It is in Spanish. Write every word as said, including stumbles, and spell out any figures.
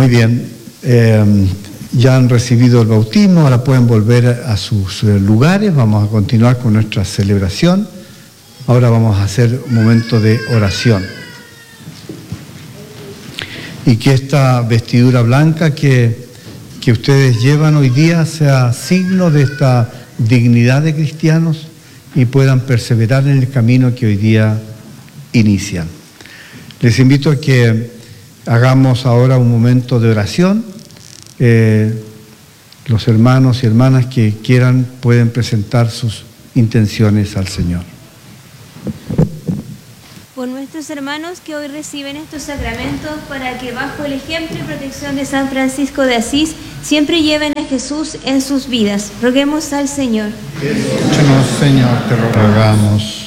Muy bien, eh, ya han recibido el bautismo, ahora pueden volver a sus lugares. Vamos a continuar con nuestra celebración. Ahora vamos a hacer un momento de oración. Y que esta vestidura blanca que, que ustedes llevan hoy día sea signo de esta dignidad de cristianos y puedan perseverar en el camino que hoy día inician. Les invito a que hagamos ahora un momento de oración. Eh, los hermanos y hermanas que quieran pueden presentar sus intenciones al Señor. Por nuestros hermanos que hoy reciben estos sacramentos, para que bajo el ejemplo y protección de San Francisco de Asís siempre lleven a Jesús en sus vidas. Roguemos al Señor. Escúchanos, Señor, te rogamos.